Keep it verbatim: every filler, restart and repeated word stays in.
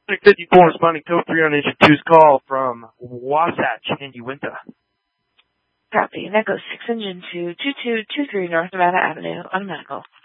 six fifty-four responding code three on engine two's call from Wasatch in Uinta. Copy. And that goes six engine two, two two two three North Nevada Avenue on medical.